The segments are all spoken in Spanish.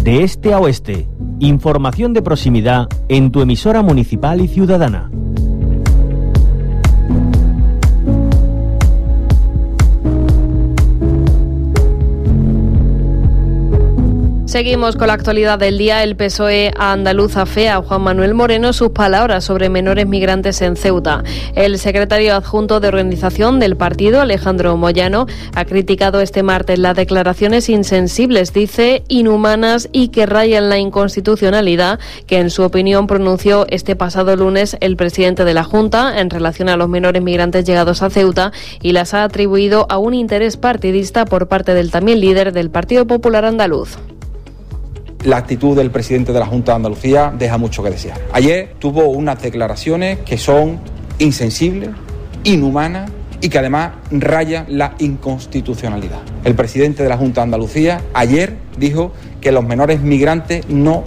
de este a oeste. Información de proximidad en tu emisora municipal y ciudadana. Seguimos con la actualidad del día. El PSOE andaluz afea a Juan Manuel Moreno sus palabras sobre menores migrantes en Ceuta. El secretario adjunto de organización del partido, Alejandro Moyano, ha criticado este martes las declaraciones insensibles, dice, inhumanas y que rayan la inconstitucionalidad que, en su opinión, pronunció este pasado lunes el presidente de la Junta en relación a los menores migrantes llegados a Ceuta, y las ha atribuido a un interés partidista por parte del también líder del Partido Popular andaluz. La actitud del presidente de la Junta de Andalucía deja mucho que desear. Ayer tuvo unas declaraciones que son insensibles, inhumanas y que además rayan la inconstitucionalidad. El presidente de la Junta de Andalucía ayer dijo que los menores migrantes no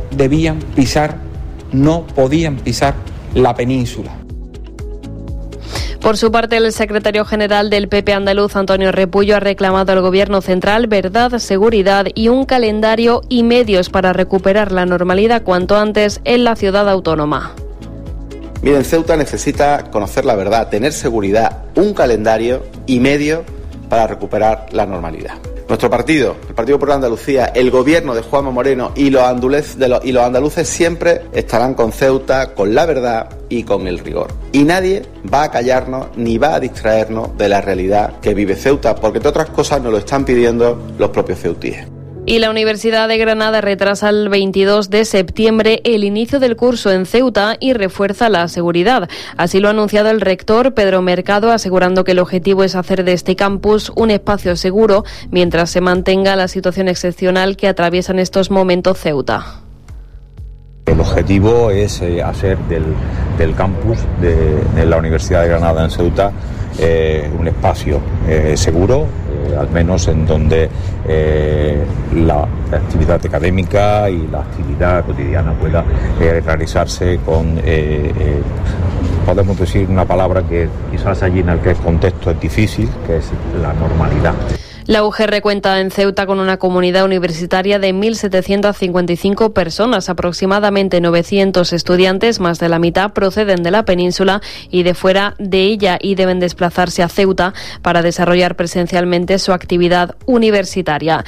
podían pisar la península. Por su parte, el secretario general del PP andaluz, Antonio Repullo, ha reclamado al Gobierno central verdad, seguridad y un calendario y medios para recuperar la normalidad cuanto antes en la ciudad autónoma. Miren, Ceuta necesita conocer la verdad, tener seguridad, un calendario y medios para recuperar la normalidad. Nuestro partido, el Partido Popular de Andalucía, el Gobierno de Juanma Moreno y los andaluces siempre estarán con Ceuta, con la verdad y con el rigor. Y nadie va a callarnos ni va a distraernos de la realidad que vive Ceuta, porque entre otras cosas nos lo están pidiendo los propios ceutíes. Y la Universidad de Granada retrasa el 22 de septiembre el inicio del curso en Ceuta y refuerza la seguridad. Así lo ha anunciado el rector Pedro Mercado, asegurando que el objetivo es hacer de este campus un espacio seguro mientras se mantenga la situación excepcional que atraviesa en estos momentos Ceuta. El objetivo es hacer del campus de la Universidad de Granada en Ceuta un espacio seguro, al menos en donde la actividad académica y la actividad cotidiana pueda realizarse con, podemos decir una palabra que quizás allí en el contexto es difícil, que es la normalidad. La UGR cuenta en Ceuta con una comunidad universitaria de 1.755 personas, aproximadamente 900 estudiantes, más de la mitad proceden de la península y de fuera de ella y deben desplazarse a Ceuta para desarrollar presencialmente su actividad universitaria.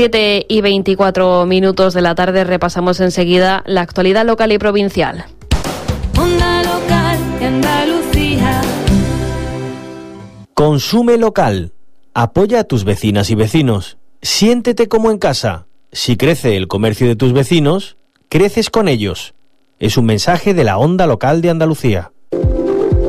7:24 de la tarde, repasamos enseguida la actualidad local y provincial. Onda Local de Andalucía. Consume local. Apoya a tus vecinas y vecinos. Siéntete como en casa. Si crece el comercio de tus vecinos, creces con ellos. Es un mensaje de la Onda Local de Andalucía.